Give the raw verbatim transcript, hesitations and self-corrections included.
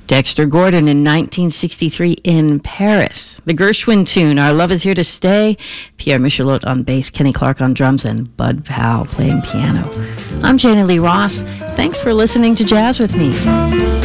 Dexter Gordon in nineteen sixty-three in Paris. The Gershwin tune, Our Love Is Here to Stay. Pierre Michelot on bass, Kenny Clark on drums, and Bud Powell playing piano. I'm Janie Lee Ross. Thanks for listening to Jazz with me.